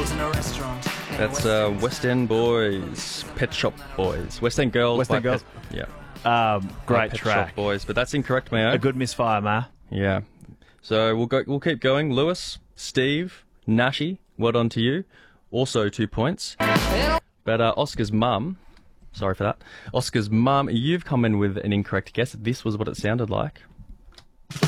clothes in a restaurant. That's West End Boys, Pet Shop Boys, West End Girls. West End by Girls. Yeah, Great Pet track. Shop Boys, but that's incorrect, Mayo. A good misfire, Ma. Yeah. So we'll keep going. Lewis, Steve, Nashi, well done to you. Also 2 points. But Oscar's mum, sorry for that. Oscar's mum, you've come in with an incorrect guess. This was what it sounded like.